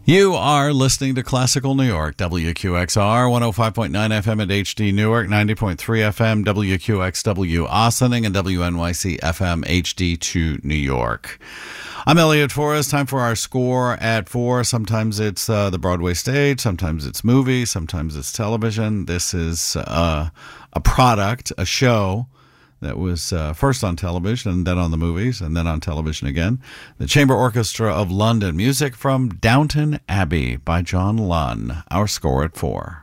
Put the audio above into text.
You are listening to Classical New York, WQXR, 105.9 FM at HD Newark, 90.3 FM, WQXW Ossining, and WNYC FM HD2 New York. I'm Elliot Forrest. Time for our score at 4. Sometimes it's the Broadway stage, sometimes it's movie, sometimes it's television. This is a product, a show that was first on television and then on the movies and then on television again. The Chamber Orchestra of London. Music from Downton Abbey by John Lunn. Our score at 4.